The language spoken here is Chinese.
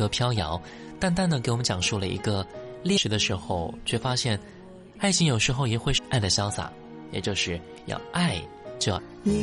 歌飘摇，淡淡的给我们讲述了一个历史的时候，却发现爱情有时候也会是爱的潇洒，也就是要爱就要